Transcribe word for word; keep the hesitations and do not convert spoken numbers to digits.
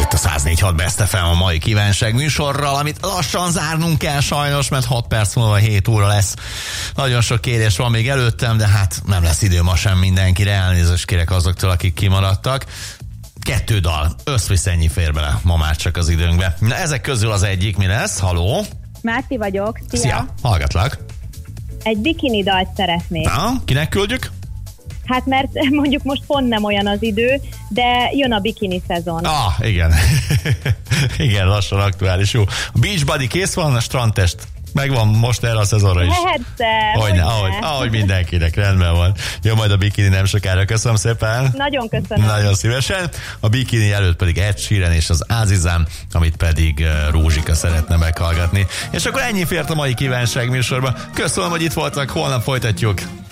itt a száz négy pont hat Best ef em a mai kívánság műsorral, amit lassan zárnunk kell sajnos, mert hat perc múlva hét óra lesz. Nagyon sok kérés van még előttem, de hát nem lesz idő ma sem mindenkire. Elnézést kérek azoktól, akik kimaradtak. Kettő dal, összvisz ennyi fér bele ma már csak az időnkbe. Na, ezek közül az egyik mi lesz? Haló? Márti vagyok. Szia. Szia, hallgatlak. Egy bikini dalt szeretnék. Na, kinek küldjük? Hát mert mondjuk most pont nem olyan az idő, de jön a bikini szezon. Ah, igen. Igen, lassan aktuális. Jó. A Beach Body kész van, a strandtest megvan most erre a szezonra is. Persze, Hogyne, ahogy, ahogy mindenkinek, rendben van. Jó, majd a bikini nem sokára. Köszönöm szépen. Nagyon köszönöm. Nagyon szívesen. A bikini előtt pedig Ed Sheeran és az Azizam, amit pedig uh, Rózsika szeretne meghallgatni. És akkor ennyi fért a mai kívánság műsorba. Köszönöm, hogy itt voltak, holnap folytatjuk.